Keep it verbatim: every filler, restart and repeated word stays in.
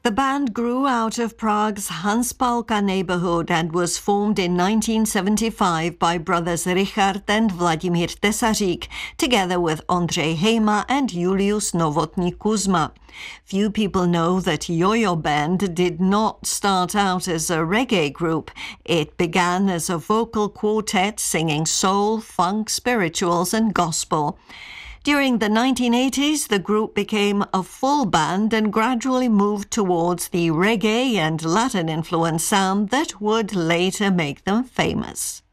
The band grew out of Prague's Hanspalka neighborhood and was formed in nineteen seventy-five by brothers Richard and Vladimír Tesařík, together with Ondřej Hejma and Julius Novotný Kuzma. Few people know that Yo-Yo Band did not start out as a reggae group. It began as a vocal quartet singing soul, funk, spirituals and gospel. During the nineteen eighties, the group became a full band and gradually moved towards the reggae and Latin influence sound that would later make them famous.